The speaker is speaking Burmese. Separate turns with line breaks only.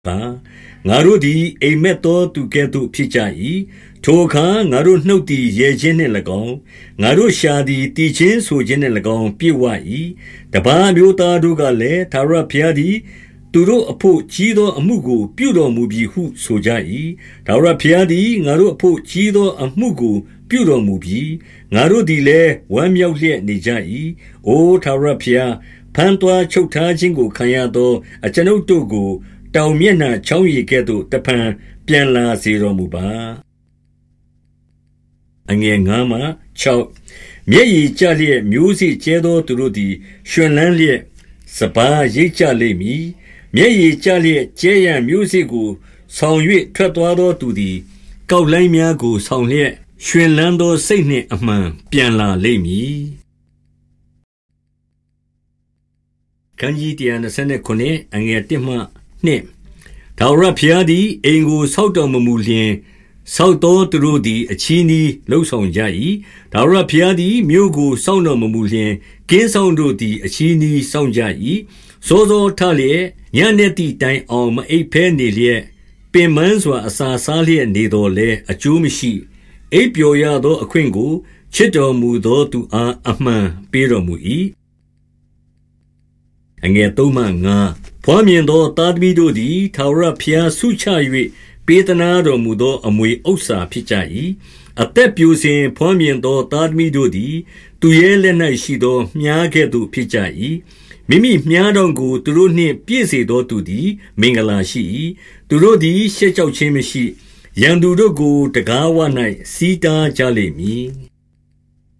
ငါတို့သည်အိမ်မက်သောသူကဲ့သို့ဖြစ်ကြ၏ထိုအခါငါတို့နှုတ်သည်ရဲခြင်းနှင့်၎င်းငါတို့ရှာသည်တည်ခြင်းဆိုခြင်းနှင့်၎င်းပြည့်ဝ၏တပါးမျိုးသားတို့ကလည်းထာဝရဘုရားသည်သူတို့အဖို့ကြီးသောအမှုကိုပြုတော်မူပြီဟုဆိုကြ၏ထာဝရဘုရားသည်ငါတို့အဖို့ကြီးသောအမှုကိုပြုတော်မူပြီငါတို့သည်လည်းဝမ်းမြောက်လျက်နေကြ၏အိုထာဝရဘုရားဖန်သွာချုပ်ထားခြင်းကိုခံရသောအကျွန်ုပ်တို့ကိုတောင်မျက်နှာချောင်းရည်ကဲ့သို့တဖန်ပြန်လာစေတော်မူပါ9မျက်ရည်ကျလျက်မျိုးစေ့ကျဲသောသူတို့သည်ရွှင်လန်းလျက်စပါးရိတ်ကြလိမ့်မည်မျက်ရည်ကျလျက်ကျဲရန်မျိုးစေ့ကိုဆောင်၍ထွက်သွားသောသူသည်ကောက်လိုင်းများကိုဆောင်လျက်ရွှင်လန်းသောစိတ်နှင့်အမှန်ပြန်လာလိမ့်မည်ခန်းကြီး129အငယ်1မှ2ထာဝရဘုရားသည်အိမ်ကိုဆောက်တော်မမူလျှင်ဆောက်သောသူတို့သည်အချည်းနှီးလှုပ်ဆောင်ကြ၏ထာဝရဘုရားသည်မြို့ကိုစောင့်တော်မမူလျှင်ကင်းဆောင်တို့သည်အချည်းနှီးစောင့်ကြ၏စောစောထလျက်ညနေသည့်တိုင်အောင်မအိပ်ဖဲနေလျက်ပင်ပန်းစွာအစာစားလျက်နေတော်လဲအကျိုးမရှိအိပ်ပျော်ရသောအခွင့်ကိုချစ်တော်မူသောသူအားအမှန်ပေးတော်မူ၏အငယ်3မှ5ဖွားမြင်သောသားသမီးတို့သည်ထာဝရဘုရားဆုချ၍ပေးသနာတော်မူသောအမွေဥစ္စာဖြစ်ကြ၏အသက်ပြိုစဉ်ဖွားမြင်သောသားသမီးတို့သည်သူရဲ့လက်၌ရှိသောမြှားကဲ့သို့ဖြစ်ကြ၏မိမိမြှားတော်ကိုသူတို့နှင့်ပြည့်စေသောသူသည်မင်္ဂလာရှိ၏သူတို့သည်ရှက်ကြောက်ခြင်းမရှိရန်သူတို့ကိုတကားဝ၌စီးတားကြလိမ့်မည်